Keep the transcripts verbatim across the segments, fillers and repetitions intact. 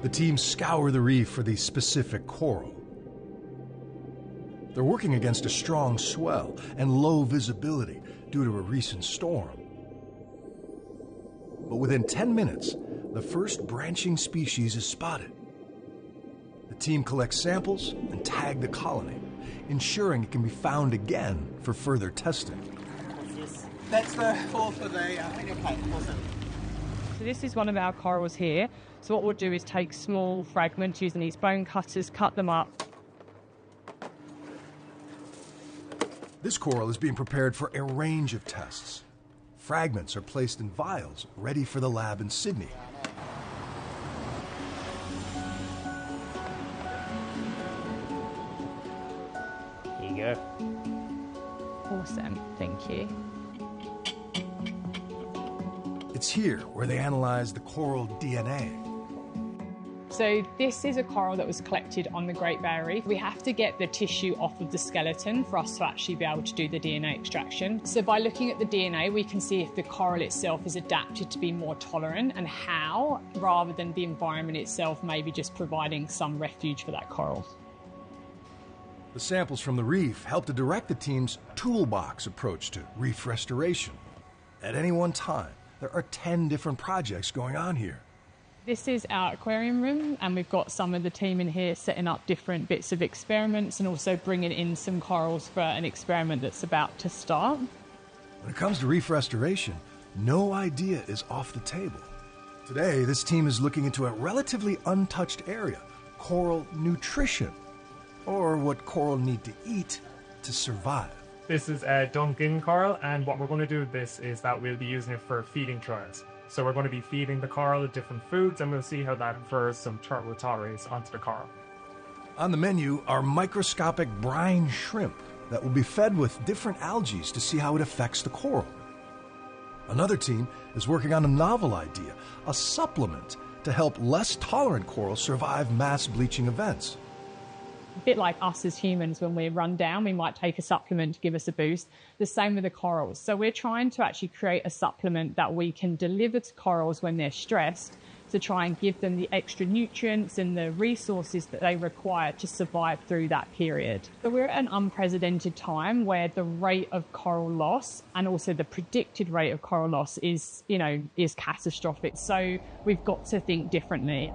The team scour the reef for the specific coral. They're working against a strong swell and low visibility due to a recent storm. But within ten minutes, the first branching species is spotted. The team collects samples and tag the colony, ensuring it can be found again for further testing. That's the hole for the uh, okay, awesome. So this is one of our corals here. So what we'll do is take small fragments using these bone cutters, cut them up. This coral is being prepared for a range of tests. Fragments are placed in vials, ready for the lab in Sydney. Here you go. Awesome, thank you. It's here where they analyze the coral D N A. So this is a coral that was collected on the Great Barrier Reef. We have to get the tissue off of the skeleton for us to actually be able to do the D N A extraction. So by looking at the D N A, we can see if the coral itself is adapted to be more tolerant and how, rather than the environment itself maybe just providing some refuge for that coral. The samples from the reef help to direct the team's toolbox approach to reef restoration. At any one time, there are ten different projects going on here. This is our aquarium room, and we've got some of the team in here setting up different bits of experiments and also bringing in some corals for an experiment that's about to start. When it comes to reef restoration, no idea is off the table. Today, this team is looking into a relatively untouched area, coral nutrition, or what coral need to eat to survive. This is a Duncan coral, and what we're going to do with this is that we'll be using it for feeding trials. So we're going to be feeding the coral different foods, and we'll see how that confers some turtle tolerance onto the coral. On the menu are microscopic brine shrimp that will be fed with different algae to see how it affects the coral. Another team is working on a novel idea, a supplement to help less tolerant corals survive mass bleaching events. A bit like us as humans, when we run down, we might take a supplement to give us a boost. The same with the corals. So we're trying to actually create a supplement that we can deliver to corals when they're stressed to try and give them the extra nutrients and the resources that they require to survive through that period. So we're at an unprecedented time where the rate of coral loss and also the predicted rate of coral loss is, you know, is catastrophic. So we've got to think differently.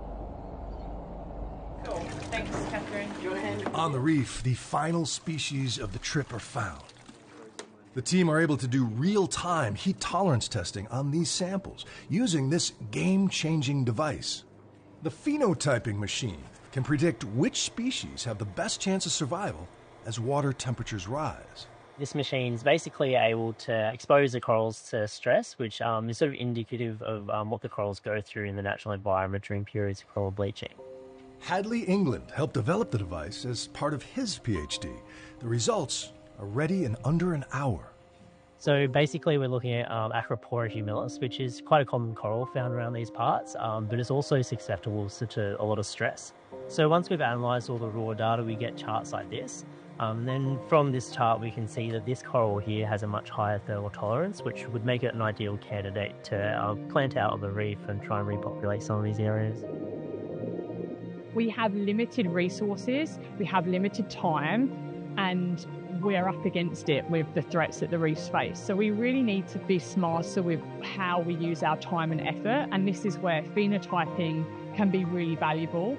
Cool. Thanks, Catherine. On the reef, the final species of the trip are found. The team are able to do real-time heat tolerance testing on these samples using this game-changing device. The phenotyping machine can predict which species have the best chance of survival as water temperatures rise. This machine is basically able to expose the corals to stress, which um, is sort of indicative of um, what the corals go through in the natural environment during periods of coral bleaching. Hadley England helped develop the device as part of his PhD. The results are ready in under an hour. So basically we're looking at um, Acropora humilis, which is quite a common coral found around these parts, um, but it's also susceptible to, to a lot of stress. So once we've analysed all the raw data, we get charts like this. Um, then from this chart we can see that this coral here has a much higher thermal tolerance, which would make it an ideal candidate to uh, plant out on the reef and try and repopulate some of these areas. We have limited resources, we have limited time, and we're up against it with the threats that the reefs face. So we really need to be smarter with how we use our time and effort, and this is where phenotyping can be really valuable.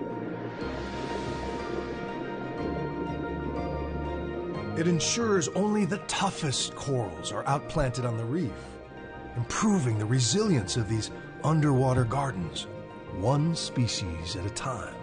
It ensures only the toughest corals are outplanted on the reef, improving the resilience of these underwater gardens, one species at a time.